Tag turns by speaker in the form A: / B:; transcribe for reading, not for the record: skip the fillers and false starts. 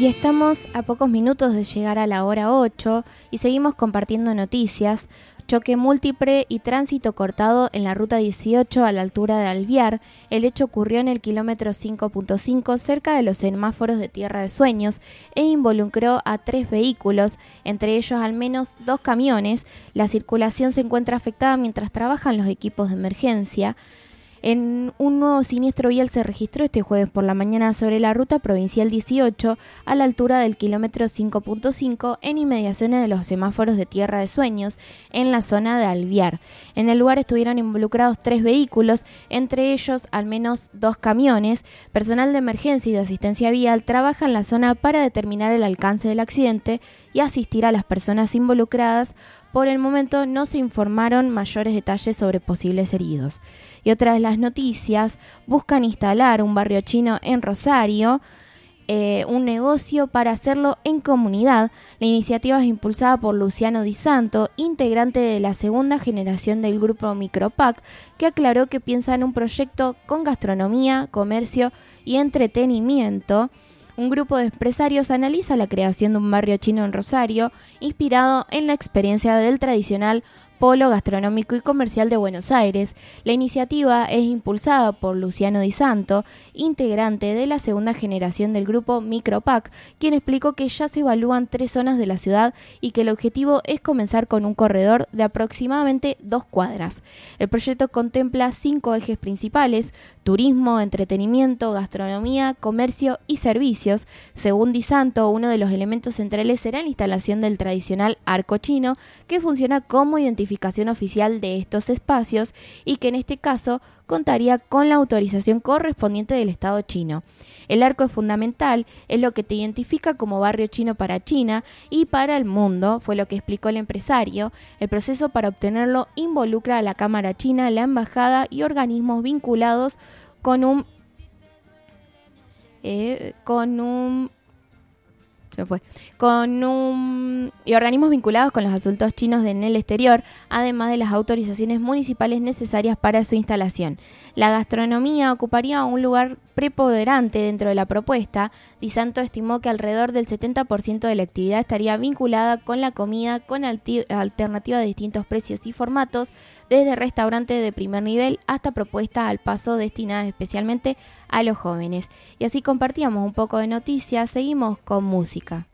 A: Y estamos a pocos minutos de llegar a la hora 8 y seguimos compartiendo noticias. Choque múltiple y tránsito cortado en la ruta 18 a la altura de Alvear. El hecho ocurrió en el kilómetro 5.5 cerca de los semáforos de Tierra de Sueños e involucró a 3 vehículos, entre ellos al menos 2 camiones. La circulación se encuentra afectada mientras trabajan los equipos de emergencia. Un nuevo siniestro vial se registró este jueves por la mañana sobre la ruta provincial 18 a la altura del kilómetro 5.5 en inmediaciones de los semáforos de Tierra de Sueños en la zona de Alvear. En el lugar estuvieron involucrados 3 vehículos, entre ellos al menos 2 camiones. Personal de emergencia y de asistencia vial trabaja en la zona para determinar el alcance del accidente y asistir a las personas involucradas. Por el momento no se informaron mayores detalles sobre posibles heridos. Y otra de las noticias, buscan instalar un barrio chino en Rosario, un negocio para hacerlo en comunidad. La iniciativa es impulsada por Luciano Di Santo, integrante de la segunda generación del grupo Micropac, que aclaró que piensa en un proyecto con gastronomía, comercio y entretenimiento. Un grupo de empresarios analiza la creación de un barrio chino en Rosario, inspirado en la experiencia del tradicional polo gastronómico y comercial de Buenos Aires. La iniciativa es impulsada por Luciano Di Santo, integrante de la segunda generación del grupo Micropac, quien explicó que ya se evalúan 3 zonas de la ciudad y que el objetivo es comenzar con un corredor de aproximadamente 2 cuadras. El proyecto contempla 5 ejes principales: turismo, entretenimiento, gastronomía, comercio y servicios. Según Di Santo, uno de los elementos centrales será la instalación del tradicional arco chino, que funciona como identificación oficial de estos espacios y que en este caso contaría con la autorización correspondiente del Estado chino. El arco es fundamental, es lo que te identifica como barrio chino para China y para el mundo, fue lo que explicó el empresario. El proceso para obtenerlo involucra a la Cámara China, la Embajada y organismos vinculados y organismos vinculados con los asuntos chinos en el exterior, además de las autorizaciones municipales necesarias para su instalación. La gastronomía ocuparía un lugar preponderante dentro de la propuesta. Di Santo estimó que alrededor del 70% de la actividad estaría vinculada con la comida, con alternativas de distintos precios y formatos, desde restaurantes de primer nivel hasta propuestas al paso destinadas especialmente a los jóvenes. Y así compartíamos un poco de noticias, seguimos con música.